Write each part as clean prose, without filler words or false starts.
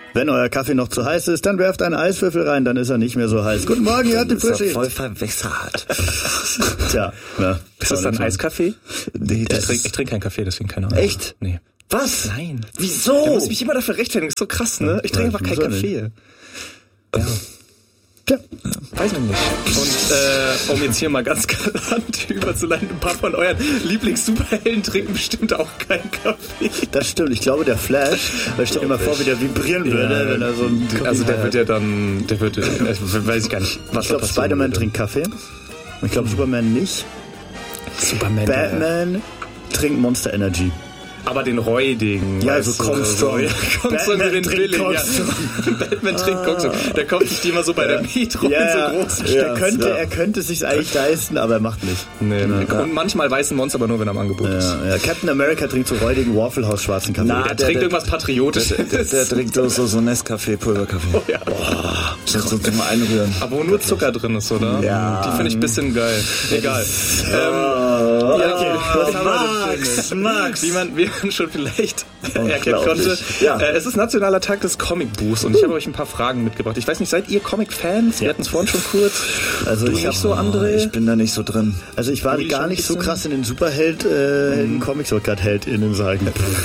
Wenn euer Kaffee noch zu heiß ist, dann werft einen Eiswürfel rein, dann ist er nicht mehr so heiß. Guten Morgen, ihr habt die Das ist Frische. ja voll verwässert. Tja, ja. Ist das dann Eiskaffee? Nee, Ich trinke keinen Kaffee, deswegen keine Ahnung. Echt? Nee. Was? Nein. Wieso? Da muss ich mich immer dafür rechtfertigen. Das ist so krass, ne? Ich trinke einfach keinen Kaffee. Ja. Tja. Weiß man nicht. Und um jetzt hier mal ganz galant überzuleiten, ein paar von euren Lieblings-Superhelden trinken bestimmt auch keinen Kaffee. Das stimmt. Ich glaube, der Flash, da stell dir mal vor, wie der vibrieren würde, wenn er so ein Also der wird ja dann, weiß ich gar nicht, was Ich glaube, Spider-Man trinkt Kaffee. Ich glaube, Superman nicht. Superman. Batman trinkt Monster Energy. Aber den räudigen. Ja, also Comstrong. Comstrong den billig. Ja. Batman trinkt Comstrong. Der kauft sich die immer so bei der Metro in so großen Stücken. Er könnte es sich eigentlich leisten, aber er macht nicht. Nee. Und manchmal weißen Monster, aber nur wenn er am Angebot ist. Ja. Captain America trinkt so räudigen Waffle House schwarzen Kaffee. Der trinkt irgendwas Patriotisches. Der trinkt so Nescafé, Pulverkaffee. Oh, ja. Boah, das so zum Einrühren. Aber wo nur Zucker drin ist, oder? Ja. Die finde ich ein bisschen geil. Egal. Max. Wie man schon vielleicht erkennen konnte. Ja. Es ist Nationaler Tag des Comicbuchs und ich habe euch ein paar Fragen mitgebracht. Ich weiß nicht, seid ihr Comic-Fans? Wir hatten es vorhin schon kurz. Also ich nicht so, André? Ich bin da nicht so drin. Also ich war gar nicht so krass in den Superhelden-Comics, wollte gerade HeldInnen sagen.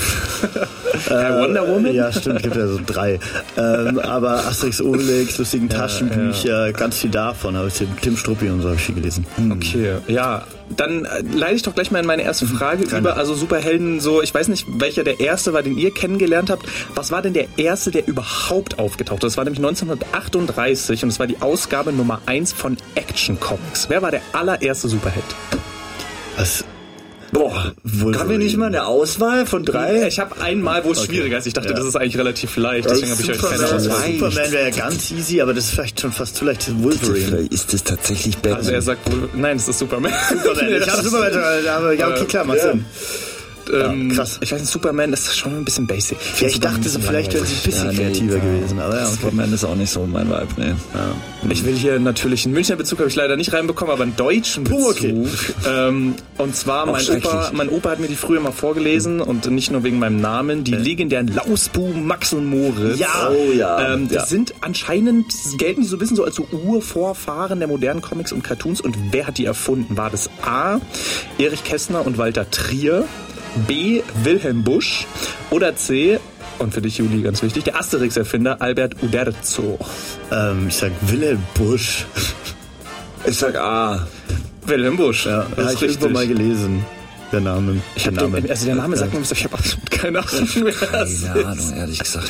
Wonder Woman? Ja, stimmt, es gibt ja so 3. Aber Asterix, Obelix, lustigen Taschenbücher, ganz viel davon. Habe ich Tim Struppi und so habe ich viel gelesen. Okay, ja. Dann leite ich doch gleich mal in meine erste Frage über. Also Superhelden, so, ich weiß nicht, welcher der erste war, den ihr kennengelernt habt. Was war denn der erste, der überhaupt aufgetaucht ist? Das war nämlich 1938 und es war die Ausgabe Nummer 1 von Action Comics. Wer war der allererste Superheld? Was? Boah, haben wir nicht mal eine Auswahl von 3? Ich habe einmal, wo es schwieriger ist. Ich dachte, das ist eigentlich relativ leicht. Deswegen habe ich euch keine Auswahl. Superman wäre ja ganz easy, aber das ist vielleicht schon fast zu leicht. Wolverine. Ist das tatsächlich Batman? Also er sagt wohl, nein, es ist Superman. Ich habe Superman, aber ja, okay, klar, macht Sinn. Krass. Ich weiß nicht, Superman ist schon ein bisschen basic. Ja, ich dachte so, vielleicht wäre sie ein bisschen kreativer gewesen. Aber ja, Superman ist auch nicht so mein Vibe, ne. Ja. Ich will hier natürlich einen Münchner Bezug, habe ich leider nicht reinbekommen, aber einen deutschen Bezug. Okay. Und zwar, mein Opa hat mir die früher mal vorgelesen und nicht nur wegen meinem Namen, die legendären Lausbu, Max und Moritz. Ja, das sind anscheinend, gelten die so ein bisschen so als so Urvorfahren der modernen Comics und Cartoons. Und wer hat die erfunden? War das A. Erich Kästner und Walter Trier, B. Wilhelm Busch oder C. Und für dich, Juli, ganz wichtig, der Asterix-Erfinder Albert Uderzo? Ich sag Wilhelm Busch. Ich sag A. Wilhelm Busch. Ja, das habe ich irgendwo mal gelesen. Der Name. Der Name sagt mir was, ich habe absolut keine Ahnung mehr. Keine Ahnung, ehrlich gesagt.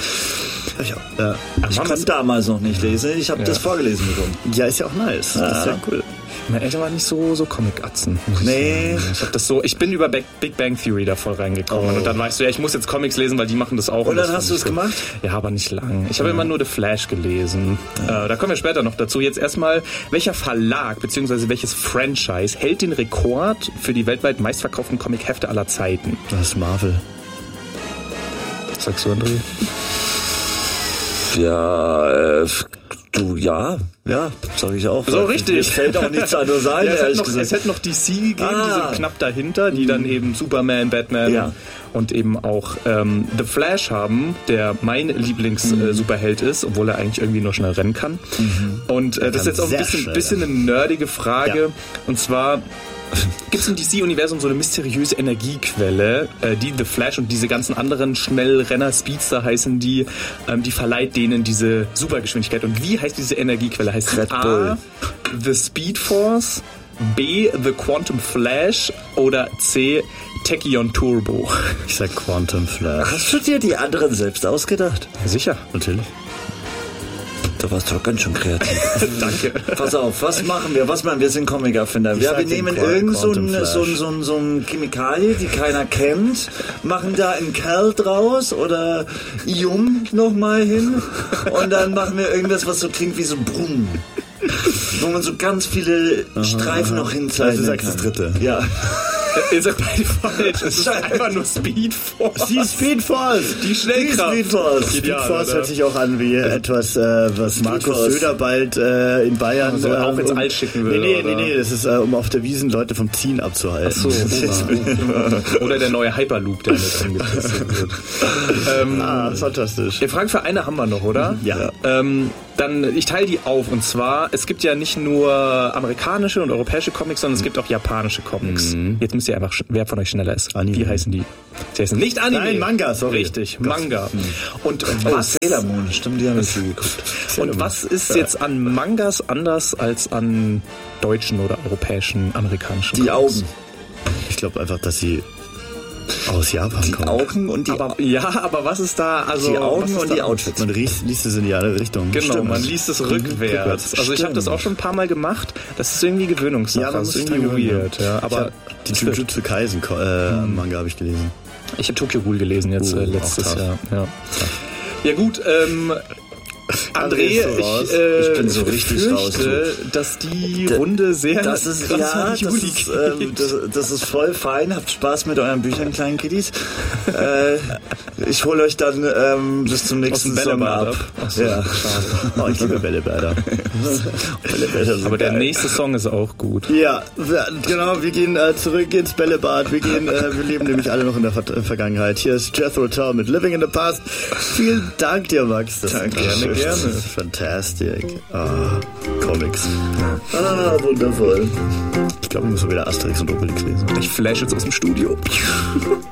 Ich konnte damals noch nicht lesen, ich habe das vorgelesen bekommen. Ja, ist ja auch nice. Das ist ja cool. Meine Eltern waren nicht so Comic-Atzen. Nee. Ich bin über Big Bang Theory da voll reingekommen. Und dann war ich so, ich muss jetzt Comics lesen, weil die machen das auch. Und dann hast du es gemacht? Ja, aber nicht lang. Ich habe immer nur The Flash gelesen. Da kommen wir später noch dazu. Jetzt erstmal, welcher Verlag bzw. welches Franchise hält den Rekord für die weltweit meistverkauften Comic-Hefte aller Zeiten? Das ist Marvel. Was sagst du, André? Ja, sag ich auch. So, richtig. Mir fällt auch nichts anderes ein, es hätte noch DC gegeben, die sind knapp dahinter, die dann eben Superman, Batman und eben auch The Flash haben, der mein Lieblings-Superheld ist, obwohl er eigentlich irgendwie nur schnell rennen kann. Und das ist jetzt auch ein bisschen eine nerdige Frage. Ja. Und zwar gibt es im DC-Universum so eine mysteriöse Energiequelle, die The Flash und diese ganzen anderen Schnellrenner, Speedster heißen die verleiht denen diese Supergeschwindigkeit. Und wie heißt diese Energiequelle? Heißt Red A, Bull. The Speed Force, B, The Quantum Flash oder C, Tachyon Turbo? Ich sag Quantum Flash. Hast du dir die anderen selbst ausgedacht? Ja, sicher. Natürlich. Du warst doch ganz schön kreativ. Danke. Pass auf, was machen wir? Wir sind Comic-Erfinder. Wir nehmen irgend so ein Chemikalie, die keiner kennt, machen da einen Kerl draus oder Ium nochmal hin und dann machen wir irgendwas, was so klingt wie so Brumm. Wo man so ganz viele Streifen noch hinzeichnen kann. Das dritte. Ja. Ihr seid beide falsch. Es ist einfach nur Speedforce. Die Speedforce. Die Schnellkraft. Speedforce hört sich auch an wie etwas, was Markus Söder bald in Bayern auch ins All schicken will. Nee, das ist, um auf der Wiesn Leute vom Ziehen abzuhalten. Ach so, oder der neue Hyperloop, der mit angetestet wird. Fantastisch. Ihr fragt für eine haben wir noch, oder? Ja. Dann, ich teile die auf. Und zwar, es gibt ja nicht nur amerikanische und europäische Comics, sondern es gibt auch japanische Comics. Jetzt müsst ihr einfach, wer von euch schneller ist. Anime. Wie heißen die? Sie heißen nicht Anime. Nein, Manga, sorry. Richtig, Manga. Und Sailor Moon, stimmt, die haben wir viel geguckt. Und was ist jetzt an Mangas anders als an deutschen oder europäischen, amerikanischen Die Comics? Augen. Ich glaube einfach, dass sie aus Japan kommen. Augen und die aber was ist da? Also die Augen und die Outfits. Man liest es in die andere Richtung. Genau, Stimmt. man liest es rückwärts. Also ich habe das auch schon ein paar Mal gemacht. Das ist irgendwie Gewöhnungssache. Ja, das ist irgendwie weird. Ja, aber die Jujutsu Kaisen Manga habe ich gelesen. Ich habe Tokyo Ghoul gelesen jetzt letztes Jahr. Ja gut, André, ich bin so richtig raus. Dass die Runde sehr das ist voll fein. Habt Spaß mit euren Büchern, kleinen Kiddies. Ich hole euch dann bis zum nächsten Sommer ab. Achso, ja. Schade. Ich liebe Bällebäder. Aber der nächste Song ist auch gut. Ja, genau. Wir gehen zurück ins Bällebad. Wir leben nämlich alle noch in der Vergangenheit. Hier ist Jethro Tull mit Living in the Past. Vielen Dank dir, Max. Danke. Gerne. Fantastic. Comics. Wundervoll. Ich glaube, ich muss so wieder Asterix und Obelix lesen. Ich flash jetzt aus dem Studio.